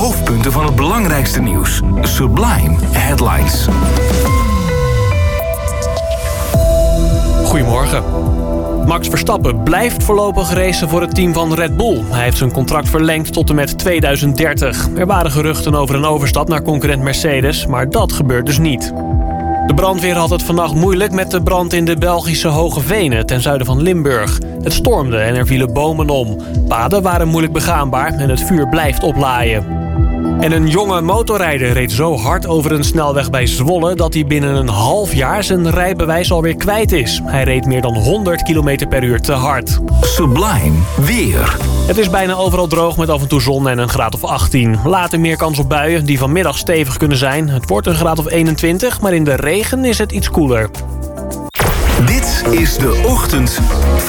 hoofdpunten van het belangrijkste nieuws. Sublime Headlines. Goedemorgen. Max Verstappen blijft voorlopig racen voor het team van Red Bull. Hij heeft zijn contract verlengd tot en met 2030. Er waren geruchten over een overstap naar concurrent Mercedes, maar dat gebeurt dus niet. De brandweer had het vannacht moeilijk met de brand in de Belgische Hoge Venen ten zuiden van Limburg. Het stormde en er vielen bomen om. Paden waren moeilijk begaanbaar en het vuur blijft oplaaien. En een jonge motorrijder reed zo hard over een snelweg bij Zwolle dat hij binnen een half jaar zijn rijbewijs alweer kwijt is. Hij reed meer dan 100 km per uur te hard. Sublime weer. Het is bijna overal droog met af en toe zon en een graad of 18. Later meer kans op buien die vanmiddag stevig kunnen zijn. Het wordt een graad of 21, maar in de regen is het iets koeler. Dit is de ochtend